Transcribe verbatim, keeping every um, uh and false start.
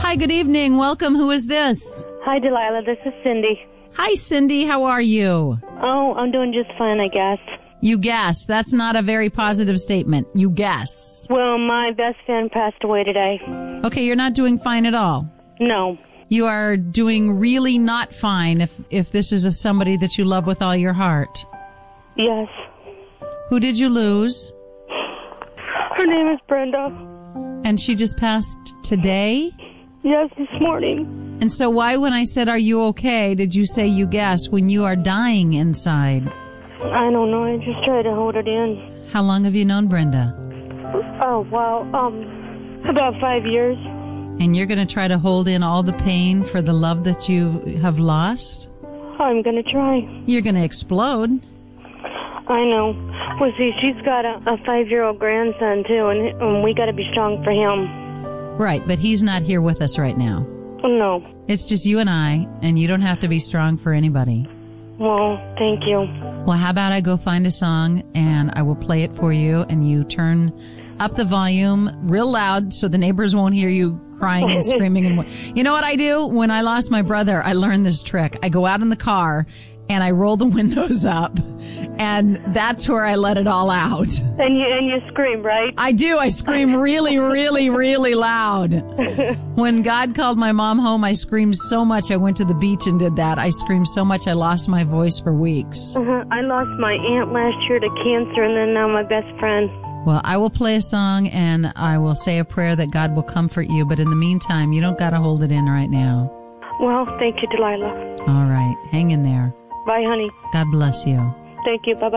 Hi, good evening. Welcome. Who is this? Hi, Delilah. This is Cindy. Hi, Cindy. How are you? Oh, I'm doing just fine, I guess. You guess. That's not a very positive statement. You guess. Well, my best friend passed away today. Okay, you're not doing fine at all. No. You are doing really not fine if, if this is of somebody that you love with all your heart. Yes. Who did you lose? Her name is Brenda. And she just passed today? Yes, this morning. And so why, when I said, are you okay, did you say you guess when you are dying inside? I don't know. I just try to hold it in. How long have you known Brenda? Oh, well, um, about five years. And you're going to try to hold in all the pain for the love that you have lost? I'm going to try. You're going to explode. I know. Well, see, she's got a, a five-year-old grandson, too, and, and we got to be strong for him. Right, but he's not here with us right now. No. It's just you and I, and you don't have to be strong for anybody. Well, thank you. Well, how about I go find a song, and I will play it for you, and you turn up the volume real loud so the neighbors won't hear you crying and screaming. And you know what I do? When I lost my brother, I learned this trick. I go out in the car, and I roll the windows up, and that's where I let it all out. And you and you scream, right? I do. I scream really, really, really loud. When God called my mom home, I screamed so much. I went to the beach and did that. I screamed so much I lost my voice for weeks. Uh-huh. I lost my aunt last year to cancer, and then now my best friend. Well, I will play a song, and I will say a prayer that God will comfort you. But in the meantime, you don't got to hold it in right now. Well, thank you, Delilah. All right. Hang in there. Bye, honey. God bless you. Thank you. Bye-bye.